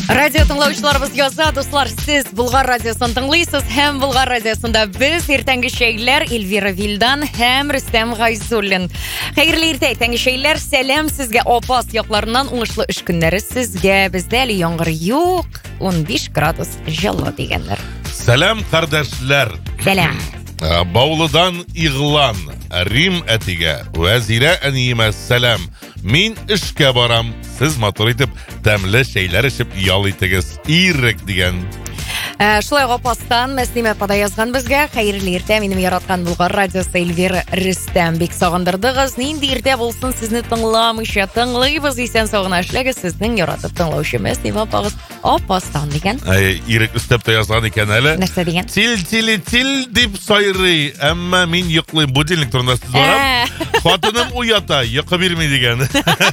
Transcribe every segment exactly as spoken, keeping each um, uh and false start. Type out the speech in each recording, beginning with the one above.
Радио тыңлаучыларыбыз яза, дуслар, сез Булгар радиосын тыңлыйсыз, һәм Булгар радиосында без иртәнге шәйләр Эльвира Вилдан һәм Рөстәм Гайзуллин. Хәерле иртә, иртәнге шәйләр, сәлам сезгә Апас якларыннан, уңышлы эш көннәре сезгә. Бездә әле яңгыр юк, унбиш градус җылы дигәннәр. Сәлам, кардәшләр. Сәлам. Баулыдан Иглан, Рим әтигә, Вәзирә әниемә сәлам. Мин эшкә барам. Сез матур итеп, тәмле шәйләр эчеп ял итегез. Ирек дигән. Шулай Апастан Мәслимә апа язган безгә. Хәерле иртә, минем яраткан Булгар радиосы Эльвира, Рөстәм, бик сагындырдыгыз. Нинди иртә булсын, сезне тыңламыйча тыңлыйбыз, исән сагына эшләгез, сезнең яратып тыңлаучы Мәслимә апагыз Апастан дигән. Ирек өстәп тә язган икән әле. Нәрсә дигән? Тил тили тил дип сайрый, әмма мин йоклыйм. Будильник турында сүз барам. Хатыным уята, йокы бирми дигән.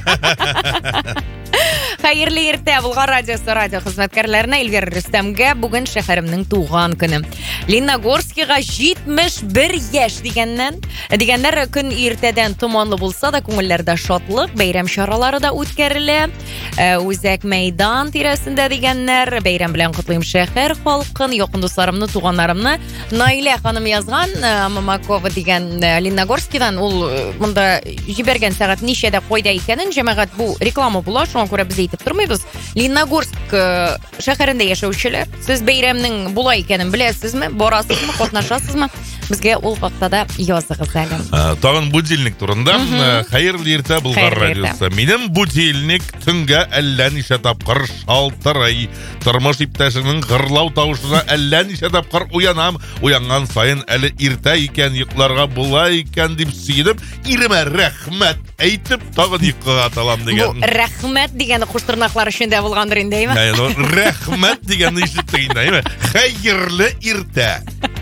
Хәерле иртә, Булгар радиосы радио хезмәткәрләренә, Эльвира, Рөстәмгә бүген шәһәремнең туган көне. Леногорскига җитмеш бер яшь дигәннән, дигәннәр көн иртәдән томанлы булса да күңелләрдә шатлык, бәйрәм чаралары да үткәрелә. Үзәк мәйдан тирәсендә дигәннәр, бәйрәм белән котлыйм шәһәр халкын, якын дусларымны, туганнарымны. Наилә ханым язган, Мамакова дигән Леногорскидан, ул монда җибәргән сәгать ничәдә кайда икәнен, җәмәгать бу реклама була, шуңа күрә без әйтеп тормыйбыз. Леногорск шәһәрендә яшәүчеләр, сез бәйрәмнең була икәнен беләсезме? Барасызмы, катнашасызмы? Безгә ул вакытта языгыз әле. Тагын будильник турында. Хәерле иртә, Булгар радиосы. Минем будильник төнгә әллә ничә тапкыр шалтырый. Тормыш иптәшенең гырлау тавышына әллә ничә тапкыр уянам. Уянган саен әле иртә икән, йокларга була икән дип сөйләп, иремә рәхмәт әйтеп, тагын йокыга талам дигән. Бу рәхмәт дигәне куштырнаклар өчен дә булгандыр инде, әйме? Рәхмәт дигәнне ишеттек инде, әйме? Хәерле иртә.